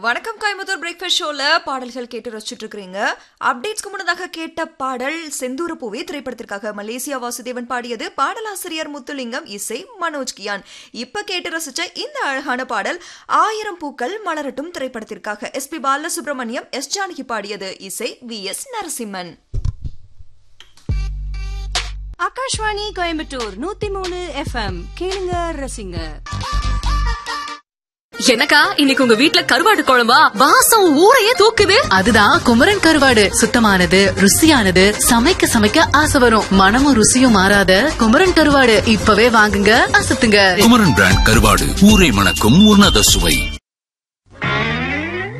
வணக்கம் கோயம்புத்தூர் பிரேக்ஃபாஸ்ட் ஷோல பாடல்கள் கேட்டு ரசிச்சுட்டு இருக்கீங்க. அப்டேட்ஸ்க்கு முன்னதாக கேட்ட பாடல் செந்தூர பூவே திரைப்படத்திற்காக மலேசியா வாசுதேவன் பாடியது. பாடலாசிரியர் முத்துலிங்கம், இசை மனோஜ் கியான். இப்ப கேட்டு ரசிச்ச இந்த அழகான பாடல் 1000 பூக்கள் மலரட்டும் திரைப்படத்திற்காக எஸ்பி பாலசுப்ரமணியம், எஸ் ஜானகி பாடியது. இசை வி.எஸ். நரசிம்மன். ஆகாஷ்வாணி கோயம்புத்தூர் 103 FM கேளுங்க ரசிங்க. எனக்கா இன்னைக்கு உங்க வீட்ல கருவாடு குழம்பா? வாசம் ஊரையே தூக்குது. அதுதான் குமரன் கருவாடு. சுத்தமானது, ருசியானது, சமைக்க சமைக்க ஆசை வரும். மனமும் ருசியும் மாறாத குமரன் கருவாடு இப்பவே வாங்குங்க, அசத்துங்க. குமரன் பிராண்ட் கருவாடு, ஊரை மணக்கும் உன்னத சுவை.